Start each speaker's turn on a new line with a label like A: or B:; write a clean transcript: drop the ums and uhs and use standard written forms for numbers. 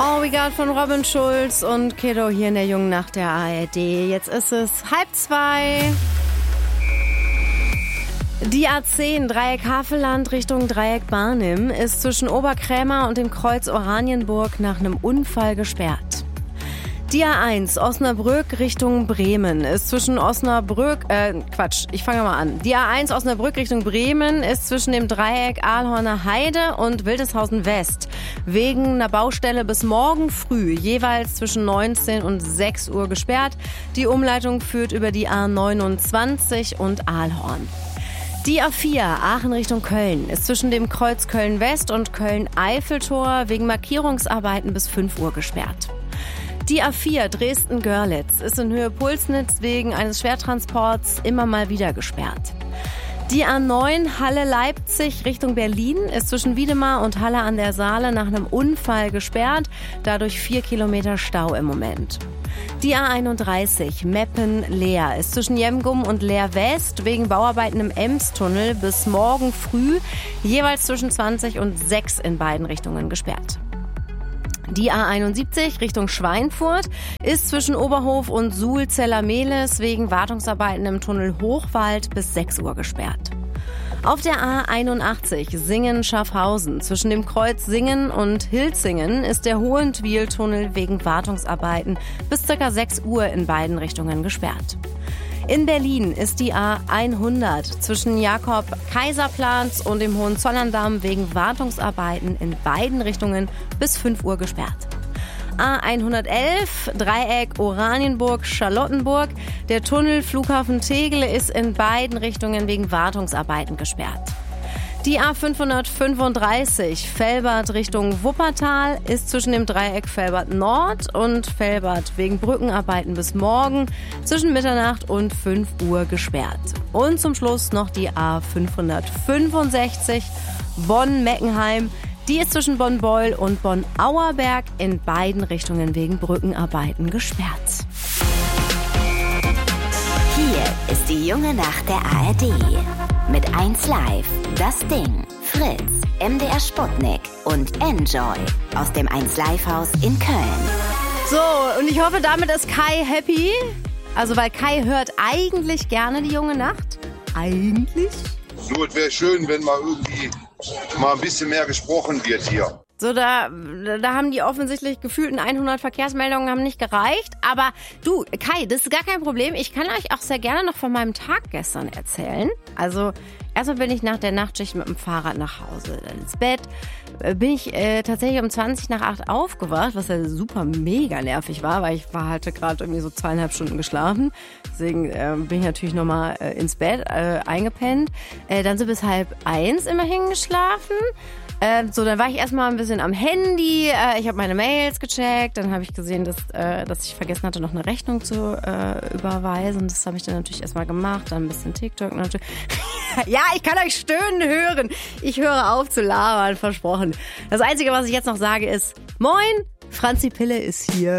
A: All We Got von Robin Schulz und Kiddo hier in der Jungen Nacht der ARD. Jetzt ist es 1:30. Die A10 Dreieck Havelland Richtung Dreieck Barnim ist zwischen Oberkrämer und dem Kreuz Oranienburg nach einem Unfall gesperrt. Die A1 Osnabrück Richtung Bremen ist zwischen Die A1 Osnabrück Richtung Bremen ist zwischen dem Dreieck Aalhorner Heide und Wildeshausen West wegen einer Baustelle bis morgen früh jeweils zwischen 19 und 6 Uhr gesperrt. Die Umleitung führt über die A29 und Aalhorn. Die A4 Aachen Richtung Köln ist zwischen dem Kreuz Köln West und Köln-Eiffeltor wegen Markierungsarbeiten bis 5 Uhr gesperrt. Die A4 Dresden-Görlitz ist in Höhe Pulsnitz wegen eines Schwertransports immer mal wieder gesperrt. Die A9 Halle-Leipzig Richtung Berlin ist zwischen Wiedemar und Halle an der Saale nach einem Unfall gesperrt, dadurch 4 Kilometer Stau im Moment. Die A31 Meppen-Leer ist zwischen Jemgum und Leer West wegen Bauarbeiten im Emstunnel bis morgen früh jeweils zwischen 20 und 6 in beiden Richtungen gesperrt. Die A71 Richtung Schweinfurt ist zwischen Oberhof und Suhl-Zellermehlis wegen Wartungsarbeiten im Tunnel Hochwald bis 6 Uhr gesperrt. Auf der A81 Singen-Schaffhausen zwischen dem Kreuz Singen und Hilzingen ist der Hohentwiel-Tunnel wegen Wartungsarbeiten bis ca. 6 Uhr in beiden Richtungen gesperrt. In Berlin ist die A100 zwischen Jakob-Kaiser-Platz und dem Hohenzollerndamm wegen Wartungsarbeiten in beiden Richtungen bis 5 Uhr gesperrt. A111 Dreieck Oranienburg-Charlottenburg. Der Tunnel Flughafen Tegel ist in beiden Richtungen wegen Wartungsarbeiten gesperrt. Die A535 Velbert Richtung Wuppertal ist zwischen dem Dreieck Velbert Nord und Velbert wegen Brückenarbeiten bis morgen zwischen Mitternacht und 5 Uhr gesperrt. Und zum Schluss noch die A565 Bonn-Meckenheim. Die ist zwischen Bonn-Beul und Bonn-Auerberg in beiden Richtungen wegen Brückenarbeiten gesperrt.
B: Hier ist die Junge Nacht der ARD. Mit 1 Live, Das Ding, Fritz, MDR Sputnik und Enjoy aus dem 1 Live Haus in Köln.
A: So, und ich hoffe, damit ist Kai happy. Also, weil Kai hört eigentlich gerne die Junge Nacht. Eigentlich.
C: So, es wäre schön, wenn mal irgendwie mal ein bisschen mehr gesprochen wird hier.
A: So, da haben die offensichtlich gefühlten 100 Verkehrsmeldungen haben nicht gereicht. Aber du, Kai, das ist gar kein Problem. Ich kann euch auch sehr gerne noch von meinem Tag gestern erzählen. Also, erstmal bin ich nach der Nachtschicht mit dem Fahrrad nach Hause. Dann ins Bett bin ich tatsächlich um 7:20 aufgewacht, was ja super mega nervig war, weil ich hatte gerade irgendwie so 2,5 Stunden geschlafen. Deswegen bin ich natürlich nochmal ins Bett eingepennt. Dann so bis 12:30 immerhin geschlafen. So, dann war ich erstmal ein bisschen am Handy. Ich habe meine Mails gecheckt. Dann habe ich gesehen, dass ich vergessen hatte, noch eine Rechnung zu überweisen. Das habe ich dann natürlich erstmal gemacht. Dann ein bisschen TikTok natürlich. Ja, ich kann euch stöhnen hören. Ich höre auf zu labern, versprochen. Das Einzige, was ich jetzt noch sage, ist: Moin, Franzi Pille ist hier.